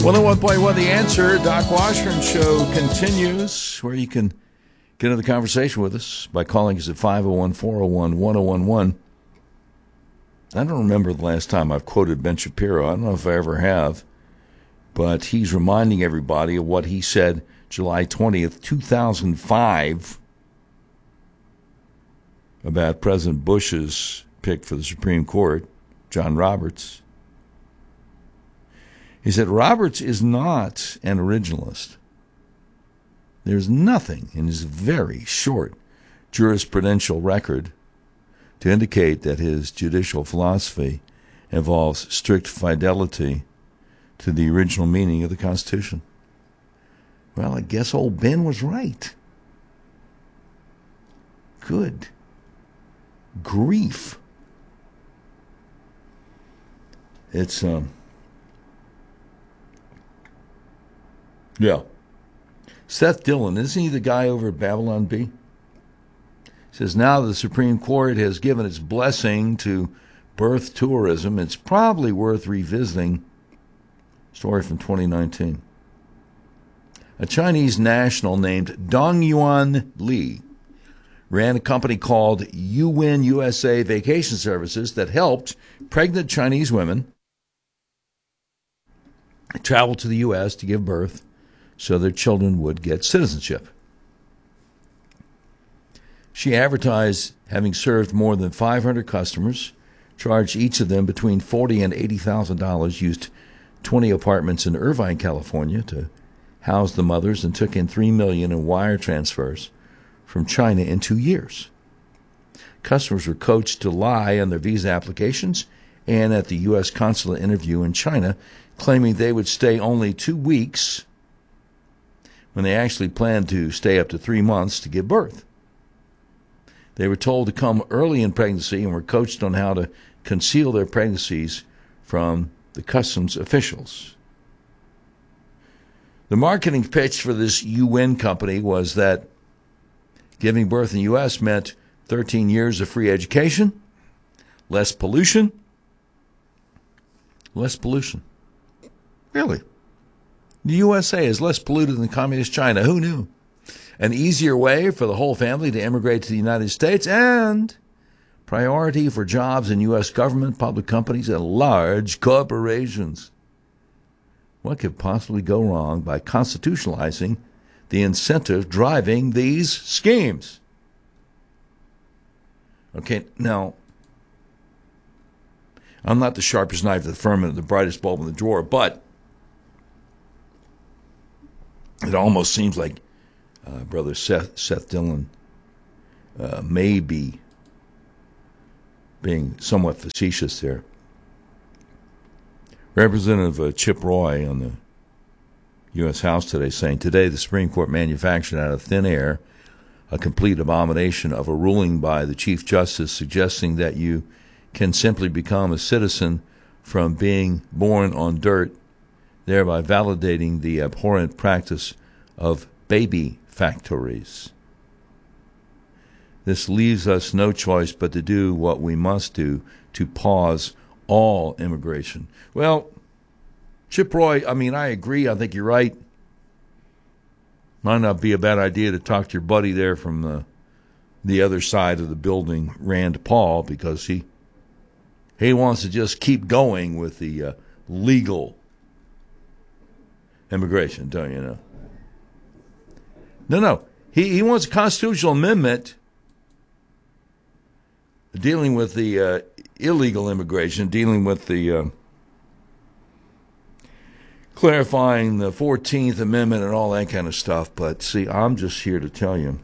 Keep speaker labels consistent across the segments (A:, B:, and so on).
A: 101.1 The Answer. Doc Washburn Show continues, where you can get into the conversation with us by calling us at 501-401-1011. I don't remember the last time I've quoted Ben Shapiro. I don't know if I ever have. But he's reminding everybody of what he said July 20th, 2005, about President Bush's pick for the Supreme Court, John Roberts. He said, Roberts is not an originalist. There's nothing in his very short jurisprudential record to indicate that his judicial philosophy involves strict fidelity to the original meaning of the Constitution. Well, I guess old Ben was right. Good grief. It's, yeah. Seth Dillon, isn't he the guy over at Babylon Bee? Says, now the Supreme Court has given its blessing to birth tourism. It's probably worth revisiting. Story from 2019. A Chinese national named Dongyuan Li ran a company called Yuwin USA Vacation Services that helped pregnant Chinese women travel to the U.S. to give birth so their children would get citizenship. She advertised having served more than 500 customers, charged each of them between $40,000 and $80,000, used 20 apartments in Irvine, California to house the mothers, and took in $3 million in wire transfers from China in 2 years. Customers were coached to lie on their visa applications and at the U.S. consulate interview in China, claiming they would stay only 2 weeks when they actually planned to stay up to 3 months to give birth. They were told to come early in pregnancy and were coached on how to conceal their pregnancies from the customs officials. The marketing pitch for this UN company was that giving birth in the U.S. meant 13 years of free education, less pollution. Less pollution. Really? The USA is less polluted than communist China. Who knew? An easier way for the whole family to immigrate to the United States, and priority for jobs in U.S. government, public companies, and large corporations. What could possibly go wrong by constitutionalizing the incentive driving these schemes? Okay, now, I'm not the sharpest knife of the firmament, the brightest bulb in the drawer, but it almost seems like Brother Seth Dillon may be being somewhat facetious there. Representative Chip Roy on the U.S. House today saying, today the Supreme Court manufactured out of thin air a complete abomination of a ruling by the Chief Justice suggesting that you can simply become a citizen from being born on dirt, thereby validating the abhorrent practice of baby factories. This leaves us no choice but to do what we must do to pause all immigration. Well, Chip Roy, I agree. I think you're right. Might not be a bad idea to talk to your buddy there from the other side of the building, Rand Paul, because he wants to just keep going with the legal immigration, don't you know? No. He wants a constitutional amendment dealing with the illegal immigration, dealing with the clarifying the 14th Amendment and all that kind of stuff. But see, I'm just here to tell you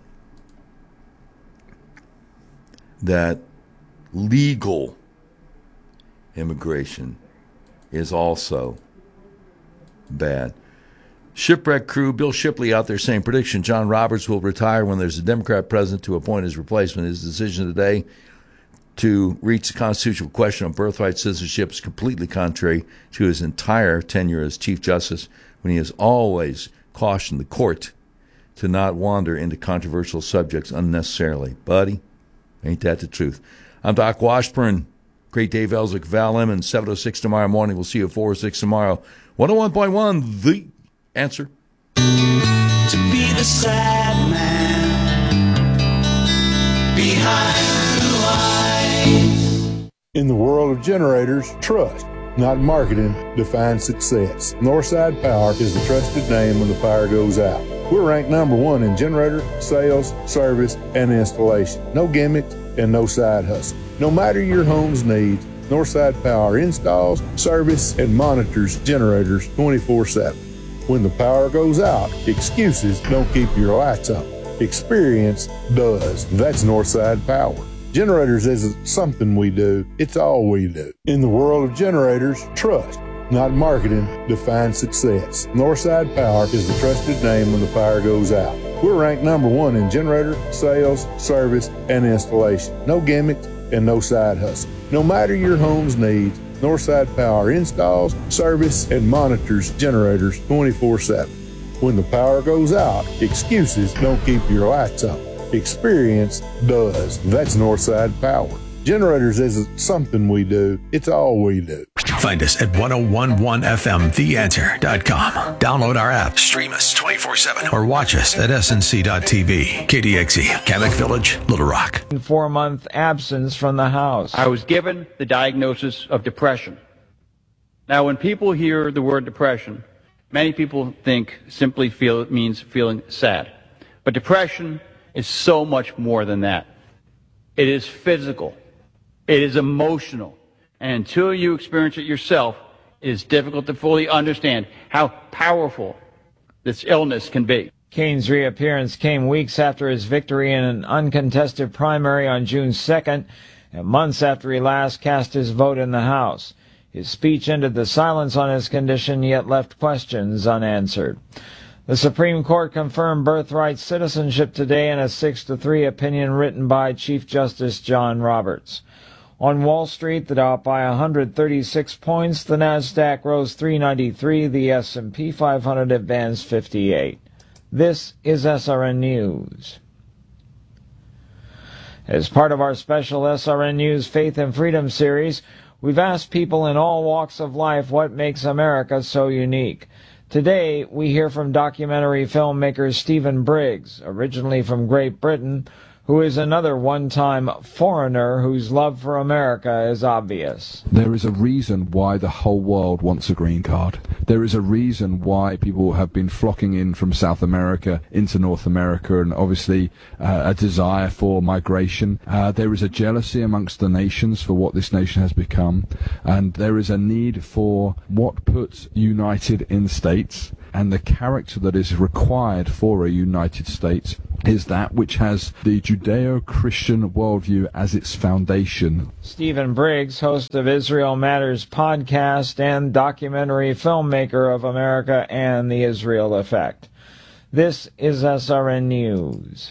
A: that legal immigration is also bad. Shipwreck crew, Bill Shipley out there saying, prediction, John Roberts will retire when there's a Democrat president to appoint his replacement. His decision today to reach the constitutional question on birthright citizenship is completely contrary to his entire tenure as Chief Justice, when he has always cautioned the court to not wander into controversial subjects unnecessarily. Buddy, ain't that the truth? I'm Doc Washburn. Great Dave Ellswick, Val Emmons, 7:06 tomorrow morning. We'll see you at 4:06 tomorrow. 101.1, The Answer.
B: To be the sad man behind blue eyes.
C: In the world of generators, trust, not marketing, defines success. Northside Power is the trusted name when the power goes out. We're ranked number 1 in generator, sales, service, and installation. No gimmicks and no side hustle. No matter your home's needs, Northside Power installs, service, and monitors generators 24/7. When the power goes out, excuses don't keep your lights on. Experience does. That's Northside Power. Generators isn't something we do, it's all we do. In the world of generators, trust, not marketing, defines success. Northside Power is the trusted name when the power goes out. We're ranked number 1 in generator, sales, service, and installation. No gimmicks and no side hustle. No matter your home's needs, Northside Power installs, service, and monitors generators 24/7. When the power goes out, excuses don't keep your lights on. Experience does. That's Northside Power. Generators isn't something we do, it's all we do.
D: Find us at 1011fmtheanswer.com. Download our app, stream us 24/7, or watch us at snc.tv. KDXE, Kamek Village, Little Rock.
E: 4-month absence from the House.
F: I was given the diagnosis of depression. Now, when people hear the word depression, many people think simply it means feeling sad. But depression is so much more than that. It is physical. It is emotional. And until you experience it yourself, it is difficult to fully understand how powerful this illness can be.
E: Kane's reappearance came weeks after his victory in an uncontested primary on June 2nd, and months after he last cast his vote in the House. His speech ended the silence on his condition, yet left questions unanswered. The Supreme Court confirmed birthright citizenship today in a 6-3 opinion written by Chief Justice John Roberts. On Wall Street, the Dow up by 136 points, the Nasdaq rose 393, the S&P 500 advanced 58. This is SRN News. As part of our special SRN News Faith and Freedom series, we've asked people in all walks of life what makes America so unique. Today, we hear from documentary filmmaker Stephen Briggs, originally from Great Britain, who is another one-time foreigner whose love for America is obvious.
G: There is a reason why the whole world wants a green card. There is a reason why people have been flocking in from South America into North America, and obviously a desire for migration. There is a jealousy amongst the nations for what this nation has become, and there is a need for what puts united in states, and the character that is required for a United States is that which has the Judeo-Christian worldview as its foundation.
E: Stephen Briggs, host of Israel Matters podcast and documentary filmmaker of America and the Israel Effect. This is SRN News.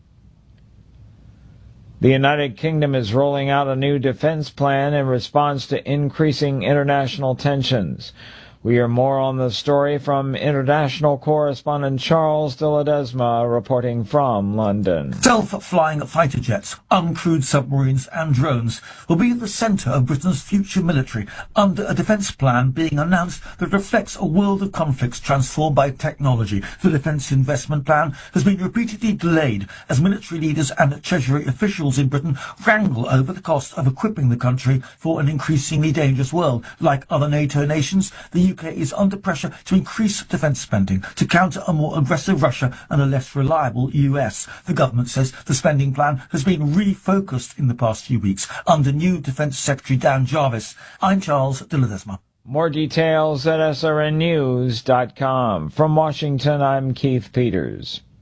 E: The United Kingdom is rolling out a new defense plan in response to increasing international tensions. We hear more on the story from international correspondent Charles de Ledesma reporting from London.
H: Self-flying fighter jets, uncrewed submarines and drones will be at the centre of Britain's future military under a defence plan being announced that reflects a world of conflicts transformed by technology. The defence investment plan has been repeatedly delayed as military leaders and Treasury officials in Britain wrangle over the cost of equipping the country for an increasingly dangerous world. Like other NATO nations, the UK is under pressure to increase defence spending to counter a more aggressive Russia and a less reliable US. The government says the spending plan has been refocused in the past few weeks under new Defence Secretary Dan Jarvis. I'm Charles de Ledesma.
E: More details at srnnews.com. From Washington, I'm Keith Peters.